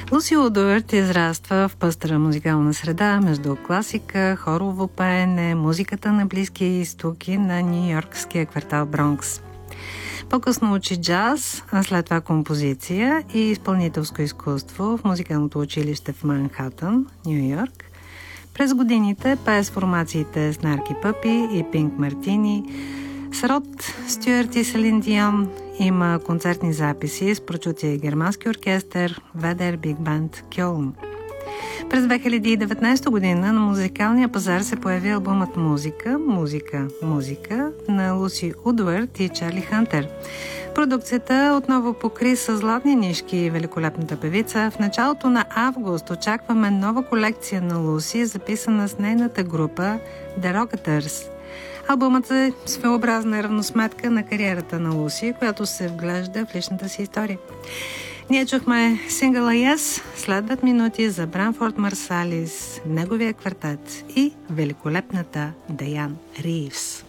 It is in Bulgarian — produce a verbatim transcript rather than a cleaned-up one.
Луси Удуарт израства в пъстра музикална среда между класика, хорово пеене, музиката на Близкия изток и на нью-йоркския квартал Бронкс. По-късно учи джаз, а след това композиция и изпълнителско изкуство в музикалното училище в Манхатън, Нью-Йорк. През годините пее с формациите Снарки Пъпи и Пинк Мартини, с Род Стюарт и Селин Дион. Има концертни записи с прочутия германски оркестър Ведер Биг Банд Кьолн. През две хиляди и деветнадесета година на музикалния пазар се появи албумът Музика, музика, музика на Луси Удуарт и Чарли Хантер. Продукцията отново покри с златни нишки великолепната певица. В началото на август очакваме нова колекция на Луси, записана с нейната група The Rocketers. Албумът е своеобразна равносметка на кариерата на Луси, която се вглежда в личната си история. Ние чухме сингъла Yes, следват минути за Бранфорд Марсалис, неговия квартет и великолепната Даян Ривз.